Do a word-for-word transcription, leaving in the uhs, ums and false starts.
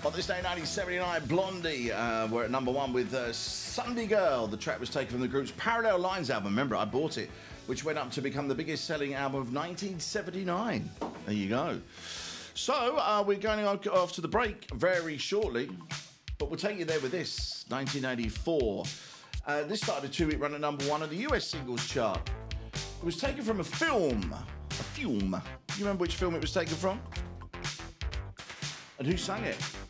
On this day, nineteen seventy-nine, Blondie uh, were at number one with uh, Sunday Girl. The track was taken from the group's Parallel Lines album. Remember, I bought it, which went up to become the biggest selling album of nineteen seventy-nine. There you go. So, uh, we're going off to the break very shortly, but we'll take you there with this, nineteen eighty-four. Uh, this started a two-week run at number one on the U S singles chart. It was taken from a film. A film. Do you remember which film it was taken from? And who sang it?